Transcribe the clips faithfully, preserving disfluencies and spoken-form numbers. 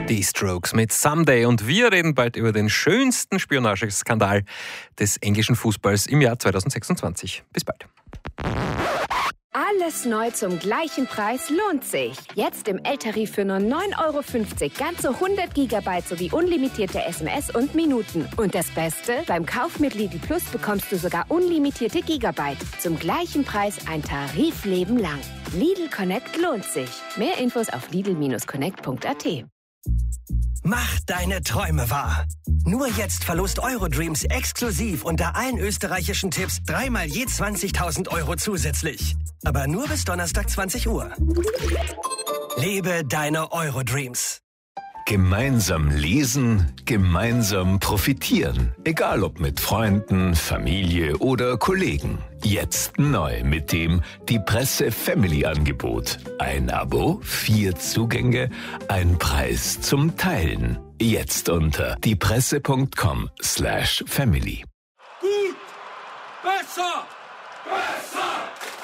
Die Strokes mit Someday und wir reden bald über den schönsten Spionageskandal des englischen Fußballs im Jahr zweitausendsechsundzwanzig. Bis bald. Alles neu zum gleichen Preis lohnt sich. Jetzt im L-Tarif für nur neun Euro fünfzig ganze hundert Gigabyte sowie unlimitierte S M S und Minuten. Und das Beste? Beim Kauf mit Lidl Plus bekommst du sogar unlimitierte Gigabyte. Zum gleichen Preis ein Tarifleben lang. Lidl Connect lohnt sich. Mehr Infos auf lidl Bindestrich connect punkt a t. Mach deine Träume wahr. Nur jetzt Verlust Eurodreams exklusiv unter allen österreichischen Tipps dreimal je zwanzigtausend Euro zusätzlich. Aber nur bis Donnerstag zwanzig Uhr. Lebe deine Eurodreams. Gemeinsam lesen, gemeinsam profitieren. Egal ob mit Freunden, Familie oder Kollegen. Jetzt neu mit dem Die Presse Family Angebot. Ein Abo, vier Zugänge, ein Preis zum Teilen. Jetzt unter diepresse.com slash family. Gut! Besser! Besser!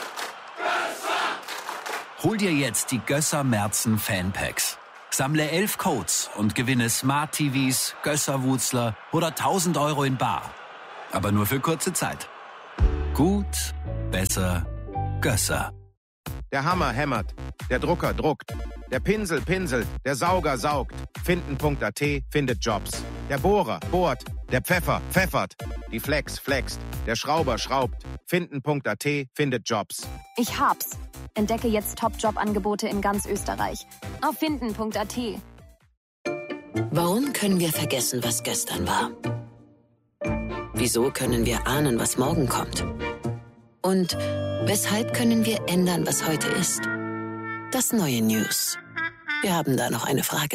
Besser! Hol dir jetzt die Gösser Merzen Fanpacks. Sammle elf Codes und gewinne Smart T Vs, Gösser-Wutzler oder tausend Euro in bar. Aber nur für kurze Zeit. Gut, besser, Gösser. Der Hammer hämmert, der Drucker druckt, der Pinsel pinselt, der Sauger saugt. Finden punkt a t findet Jobs. Der Bohrer bohrt, der Pfeffer pfeffert, die Flex flext, der Schrauber schraubt. Finden punkt a t findet Jobs. Ich hab's. Entdecke jetzt Top-Job-Angebote in ganz Österreich. Auf finden punkt a t. Warum können wir vergessen, was gestern war? Wieso können wir ahnen, was morgen kommt? Und weshalb können wir ändern, was heute ist? Das neue News. Wir haben da noch eine Frage.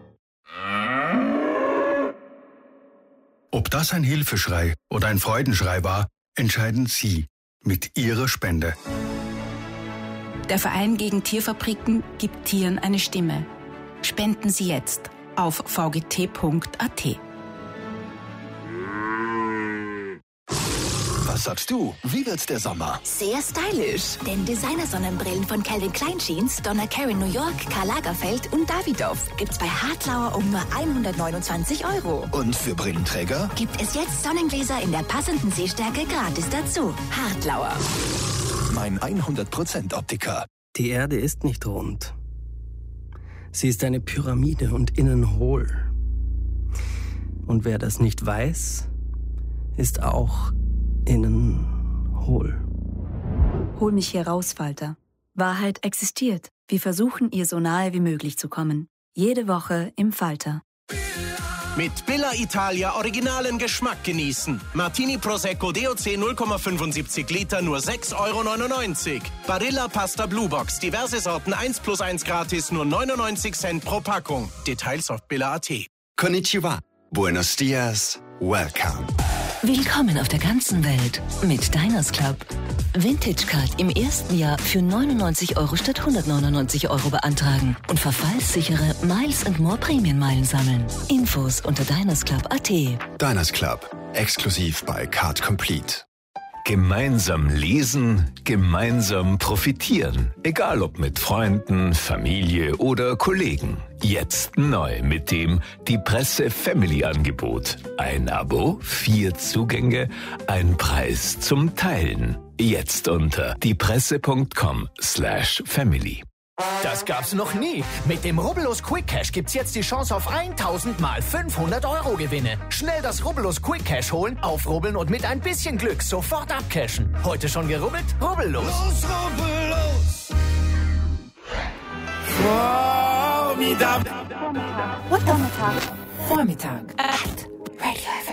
Ob das ein Hilfeschrei oder ein Freudenschrei war, entscheiden Sie mit Ihrer Spende. Der Verein gegen Tierfabriken gibt Tieren eine Stimme. Spenden Sie jetzt auf v g t punkt a t. Was sagst du? Wie wird's der Sommer? Sehr stylisch. Denn Designer-Sonnenbrillen von Calvin Klein Jeans, Donna Karan New York, Karl Lagerfeld und Davidoff gibt's bei Hartlauer um nur hundertneunundzwanzig Euro. Und für Brillenträger? Gibt es jetzt Sonnengläser in der passenden Sehstärke gratis dazu. Hartlauer. Mein hundert Prozent Optiker. Die Erde ist nicht rund. Sie ist eine Pyramide und innen hohl. Und wer das nicht weiß, ist auch innen hohl. Hol mich hier raus, Falter. Wahrheit existiert. Wir versuchen, ihr so nahe wie möglich zu kommen. Jede Woche im Falter. Mit Billa Italia originalen Geschmack genießen. Martini Prosecco D O C null Komma fünfundsiebzig Liter nur sechs Euro neunundneunzig. Barilla Pasta Blue Box, diverse Sorten eins plus eins gratis, nur neunundneunzig Cent pro Packung. Details auf billa punkt a t. Konnichiwa. Buenos dias. Welcome. Willkommen auf der ganzen Welt mit Diners Club. Vintage Card im ersten Jahr für neunundneunzig Euro statt hundertneunundneunzig Euro beantragen und verfallssichere Miles and More Prämienmeilen sammeln. Infos unter diners club punkt a t. Diners Club. Exklusiv bei Card Complete. Gemeinsam lesen, gemeinsam profitieren. Egal ob mit Freunden, Familie oder Kollegen. Jetzt neu mit dem Die Presse Family Angebot. Ein Abo, vier Zugänge, ein Preis zum Teilen. Jetzt unter diepresse.com slash family. Das gab's noch nie. Mit dem Rubbellos Quick Cash gibt's jetzt die Chance auf tausend mal fünfhundert Euro Gewinne. Schnell das Rubbellos Quick Cash holen, aufrubbeln und mit ein bisschen Glück sofort abcashen. Heute schon gerubbelt? Rubbellos. Los, rubbellos. Formidable. Vormittag. Vormittag. Vormittag. Acht. Radio F M.